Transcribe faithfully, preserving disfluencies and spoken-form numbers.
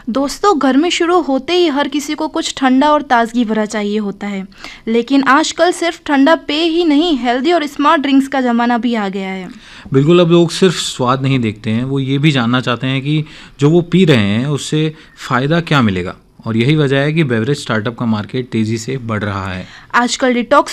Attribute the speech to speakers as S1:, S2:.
S1: दोस्तों, गर्मी शुरू होते ही हर किसी को कुछ ठंडा और ताज़गी भरा चाहिए होता है, लेकिन आजकल सिर्फ ठंडा पेय ही नहीं, हेल्दी और स्मार्ट ड्रिंक्स का ज़माना भी आ गया है।
S2: बिल्कुल, अब लोग सिर्फ स्वाद नहीं देखते हैं, वो ये भी जानना चाहते हैं कि जो वो पी रहे हैं उससे फ़ायदा क्या मिलेगा। और यही वजह है कि बेवरेज स्टार्टअप का मार्केट तेज़ी से बढ़ रहा है।
S1: आजकल डिटॉक्स